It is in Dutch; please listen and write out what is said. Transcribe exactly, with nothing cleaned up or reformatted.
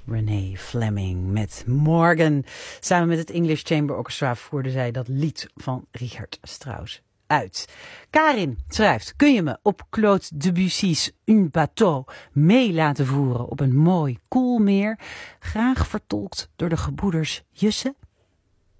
Renee Fleming met Morgan. Samen met het English Chamber Orchestra voerde zij dat lied van Richard Strauss uit. Karin schrijft, kun je me op Claude Debussy's Un bateau mee laten voeren op een mooi koel meer, graag vertolkt door de gebroeders Jusse?